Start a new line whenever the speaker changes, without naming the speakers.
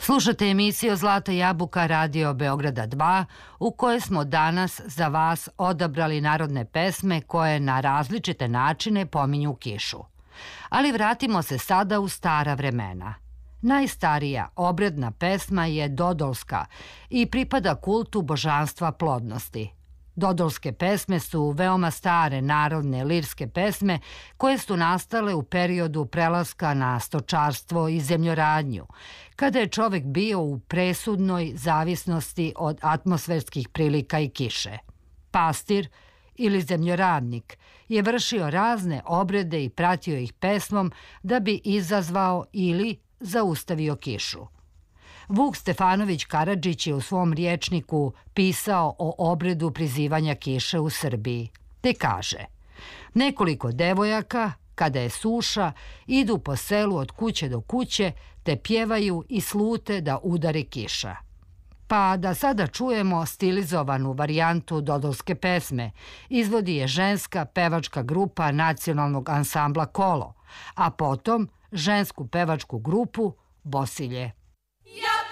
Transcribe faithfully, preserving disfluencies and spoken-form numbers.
Slušate emisiju Zlata jabuka Radio Beograda dva, u kojoj smo danas za vas odabrali narodne pesme koje na različite načine pominju kišu. Ali vratimo se sada u stara vremena. Najstarija obredna pesma je Dodolska i pripada kultu božanstva plodnosti. Dodolske pesme su veoma stare narodne lirske pesme koje su nastale u periodu prelaska na stočarstvo i zemljoradnju, kada je čovek bio u presudnoj zavisnosti od atmosferskih prilika i kiše. Pastir ili zemljoradnik je vršio razne obrede i pratio ih pesmom da bi izazvao ili zaustavio kišu. Vuk Stefanović Karadžić je u svom rječniku pisao o obredu prizivanja kiše u Srbiji, te kaže: nekoliko devojaka, kada je suša, idu po selu od kuće do kuće, te pjevaju i slute da udari kiša. Pa da sada čujemo stilizovanu varijantu Dodolske pesme, izvodi je ženska pevačka grupa nacionalnog ansambla Kolo, a potom žensku pevačku grupu Bosilje.